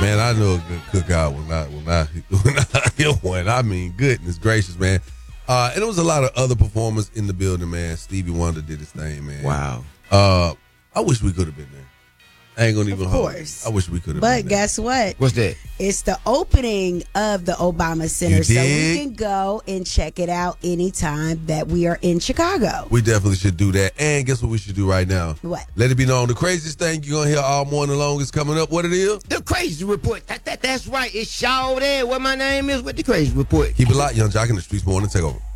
Man, I know a good cookout when I hear one. I mean, goodness gracious, man. And there was a lot of other performers in the building, man. Stevie Wonder did his thing, man. Wow. I wish we could have been there. I ain't gonna even hold you. I wish we could have been there. But guess what? What's that? It's the opening of the Obama Center, so we can go and check it out anytime that we are in Chicago. We definitely should do that. And guess what we should do right now? What? Let it be known. The craziest thing you're gonna hear all morning long is coming up. What it is? The Crazy Report. That's right. It's Shaw there. What my name is with the Crazy Report. Keep it locked, Young Jock in the Streets Morning Takeover.